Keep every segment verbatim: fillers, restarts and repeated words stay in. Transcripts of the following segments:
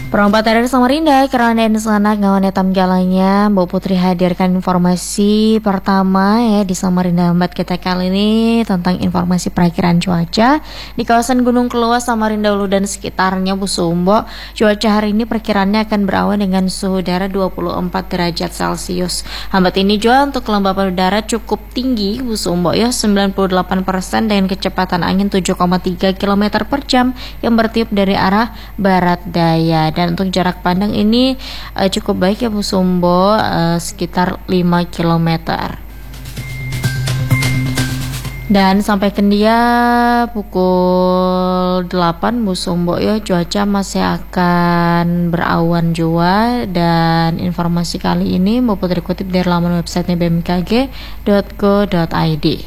Perompat dari Samarinda, kerana dan sana ngawan etam jalannya, Mbak Putri hadirkan informasi pertama ya di Samarinda Lambat kita kali ini tentang informasi perakhiran cuaca di kawasan Gunung Keluas, Samarinda Ulu dan sekitarnya Bu Sumbo. Cuaca hari ini perkiraannya akan berawan dengan suhu udara dua puluh empat derajat Celcius. Hambat ini juga untuk kelembapan udara cukup tinggi Bu Sumbo ya, sembilan puluh delapan persen dengan kecepatan angin tujuh koma tiga kilometer per jam yang bertiup dari arah barat daya. Dan untuk jarak pandang ini uh, cukup baik ya Bu Sumbo, uh, sekitar lima kilometer. Dan sampai Kendia pukul delapan Bu Sumbo ya, cuaca masih akan berawan juga. Dan informasi kali ini Mbak Putri kutip dari laman websitenya b m k g dot go dot i d.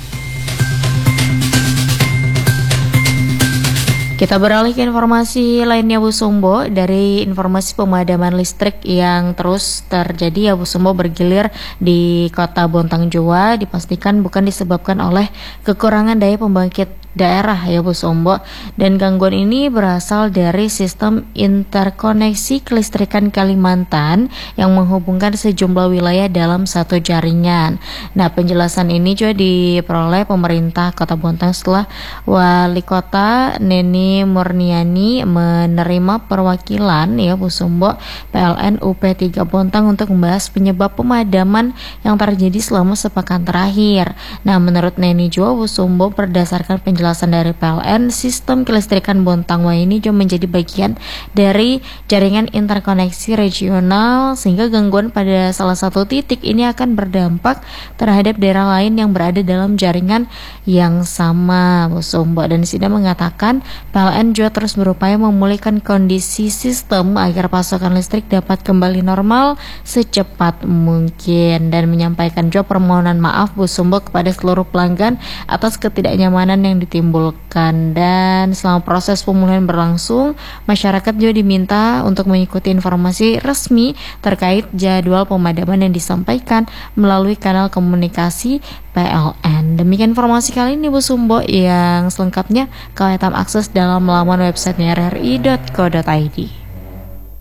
Kita beralih ke informasi lainnya Bu Sumbo. Dari informasi pemadaman listrik yang terus terjadi ya Bu Sumbo bergilir di kota Bontang Jawa, dipastikan bukan disebabkan oleh kekurangan daya pembangkit daerah ya Bu Sumbo, dan gangguan ini berasal dari sistem interkoneksi kelistrikan Kalimantan yang menghubungkan sejumlah wilayah dalam satu jaringan. Nah, penjelasan ini juga diperoleh pemerintah Kota Bontang setelah Wali Kota Neni Murniani menerima perwakilan ya Bu Sumbo P L N U P tiga Bontang untuk membahas penyebab pemadaman yang terjadi selama sepekan terakhir. Nah, menurut Neni juga Bu Sumbo, berdasarkan penjelasan Penjelasan dari P L N, sistem kelistrikan Bontang ini juga menjadi bagian dari jaringan interkoneksi regional, sehingga gangguan pada salah satu titik ini akan berdampak terhadap daerah lain yang berada dalam jaringan yang sama Bu Sumbo. Dan Sida mengatakan P L N juga terus berupaya memulihkan kondisi sistem agar pasokan listrik dapat kembali normal secepat mungkin, dan menyampaikan juga permohonan maaf Bu Sumbo kepada seluruh pelanggan atas ketidaknyamanan yang ditimbulkan. Dan selama proses pemulihan berlangsung, masyarakat juga diminta untuk mengikuti informasi resmi terkait jadwal pemadaman yang disampaikan melalui kanal komunikasi P L N. Demikian informasi kali ini Bu Sumbo, yang selengkapnya kalian akses dalam laman websitenya r r i dot co dot i d.